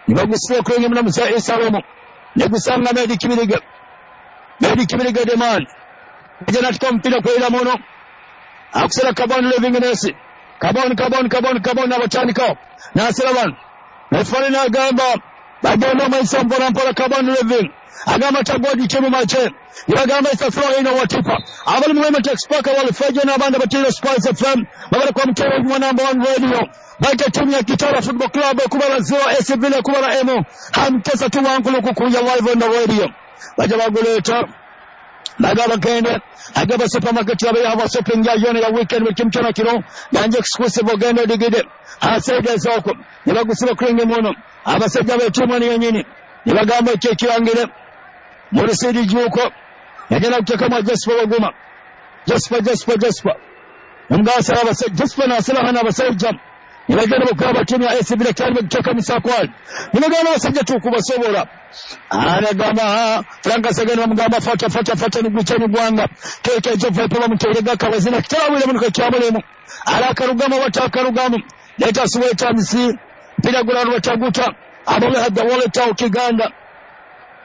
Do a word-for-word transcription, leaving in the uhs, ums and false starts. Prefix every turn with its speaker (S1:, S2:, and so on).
S1: nibagusira kwenye mna Musa Isalomo negusanga Medi Kibiriga Medi Kibiriga de man jana tukampira kwa ila mono akusera Kabon Living Nesi Kabon Kabon Kabon Kabon na batanika na asiraban nefani na gamba bagamba maisa mpora mpora Kabon Living agamba tagodi chemu mache yagamba isa flow ino watipa abali mwema texpaka wale fejo na banda batiro Spice F M babala kwa mtoro mwa number one radio baita timu ya Kitara Football Club kubala zero S Villa kubala emo hamtesa tu wangu kukuja live on the radio baja baguleta bagaba kende agaba supermarket ya ya shopping ya yone ya weekend wikimchana kiro yanje exclusive ogendo digide asaidia zoko nibagusira kringe mono abasajja betimu ni yenyini nibagamba ekekirangire muri sidi juko yagenda kuteka ma Jasper Waguma Jasper Jasper Jasper ngasa abasajja Jasper na salaha na abasajja nibagenda bakaba timu ya A S Villa kandi kutoka misakwali nibagamba abasajja tukubasobora aragama Franka Sagani bamugamba fata fata fata niguchani gwanga keke jova paba muterega kabazina kitawile munuka kyabulemu alakarugama watakarugama leta suweta misi pira gulano wataguta abawe hadda waleta ukiganda